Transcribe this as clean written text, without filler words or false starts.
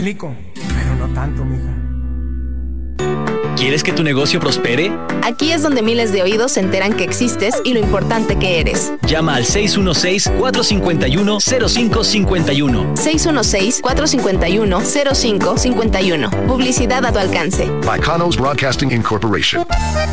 rico, pero no tanto, mija. ¿Quieres que tu negocio prospere? Aquí es donde miles de oídos se enteran que existes y lo importante que eres. Llama al 616-451-0551. 616-451-0551. Publicidad a tu alcance. By Canos Broadcasting Incorporation.